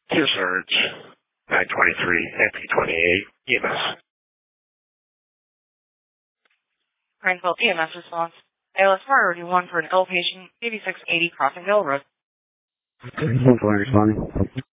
Q Surge 923 MP28 EMS. Greenville EMS response. ALS priority 1 for an ill patient, 8680 Crossing Hill Road. Responding.